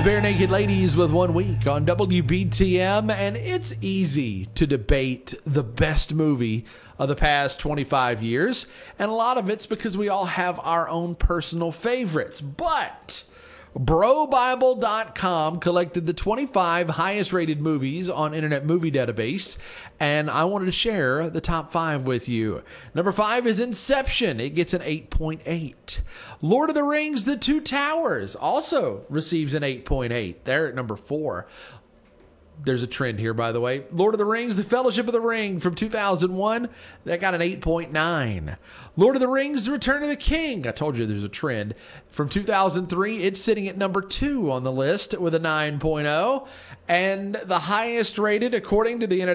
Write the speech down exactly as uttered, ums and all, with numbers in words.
Bare Naked Ladies with One Week on W B T M, and it's easy to debate the best movie of the past twenty-five years, and a lot of it's because we all have our own personal favorites. But Bro Bible dot com collected the twenty-five highest rated movies on Internet Movie Database, and I wanted to share the top five with you. Number five is Inception. It gets an eight point eight. Lord of the Rings, The Two Towers also receives an eight point eight. They're at number four. There's a trend here, by the way. Lord of the Rings, The Fellowship of the Ring from two thousand one, that got an eight point nine. Lord of the Rings, The Return of the King, I told you there's a trend. From two thousand three, it's sitting at number two on the list with a nine point oh. And the highest rated, according to the